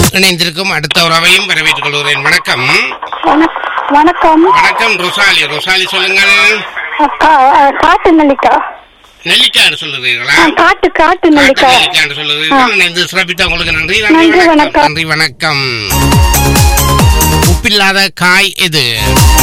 இணைந்திருக்கும் அடுத்த உறவையும் வரவேற்றுக் கொள்கிறேன். வணக்கம். வணக்கம். வணக்கம் ரோசாலி. ரோசாலி சொல்லுங்கள். காட்டு நெல்லிக்காய். நெல்லிக்காய் சொல்லுறீங்களா? காட்டு நெல்லிக்காய். நெல்லிக்காய் சொல்லுறீர்கள். இணைந்து சிறப்பித்த உங்களுக்கு நன்றி. நன்றி, வணக்கம். நன்றி, வணக்கம். உப்பில்லாத காய் எது?